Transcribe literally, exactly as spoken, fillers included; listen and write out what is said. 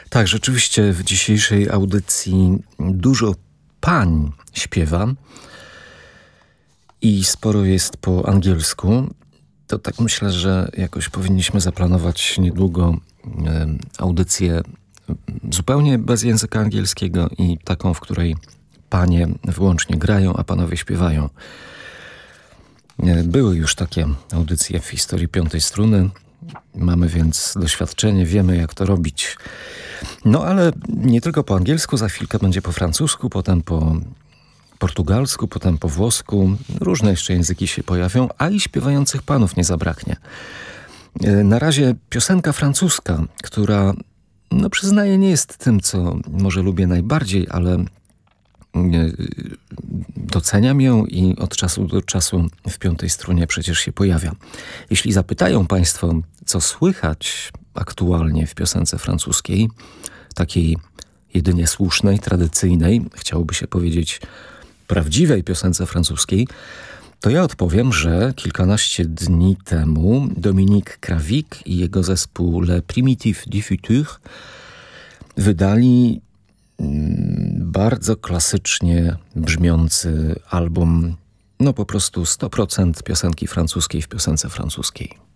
Tak, rzeczywiście w dzisiejszej audycji dużo pań śpiewa i sporo jest po angielsku. To tak myślę, że jakoś powinniśmy zaplanować niedługo e, audycję zupełnie bez języka angielskiego i taką, w której panie wyłącznie grają, a panowie śpiewają. E, były już takie audycje w historii Piątej Struny. Mamy więc doświadczenie, wiemy jak to robić. No ale nie tylko po angielsku, za chwilkę będzie po francusku, potem po portugalsku, potem po włosku. Różne jeszcze języki się pojawią, a i śpiewających panów nie zabraknie. Na razie piosenka francuska, która, no przyznaję, nie jest tym, co może lubię najbardziej, ale doceniam ją i od czasu do czasu w Piątej Strunie przecież się pojawia. Jeśli zapytają państwo, co słychać aktualnie w piosence francuskiej, takiej jedynie słusznej, tradycyjnej, chciałoby się powiedzieć prawdziwej piosence francuskiej, to ja odpowiem, że kilkanaście dni temu Dominique Krawik i jego zespół Le Primitif du Futur wydali bardzo klasycznie brzmiący album, no po prostu sto procent piosenki francuskiej w piosence francuskiej.